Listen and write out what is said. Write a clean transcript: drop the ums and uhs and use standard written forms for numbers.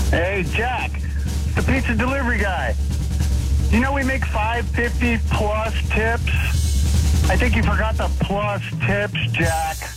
Hey, Jack, the pizza delivery guy. You know we make $5.50 plus tips? I think you forgot the plus tips, Jack.